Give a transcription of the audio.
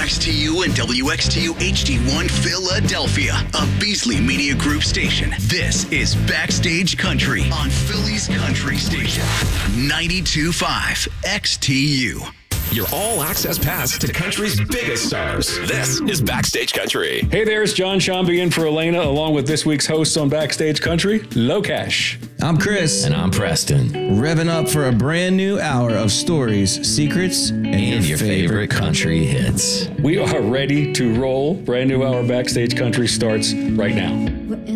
WXTU and WXTU HD1 Philadelphia, a Beasley Media Group station. This is Backstage Country on Philly's Country Station, 92.5 XTU. Your all-access pass to country's biggest stars. This is Backstage Country. Hey there, it's John Shambi in for Elena, along with this week's hosts on Backstage Country, Locash. I'm Chris. And I'm Preston. Revving up for a brand new hour of stories, secrets, and your favorite country hits. We are ready to roll. Brand new hour Backstage Country starts right now.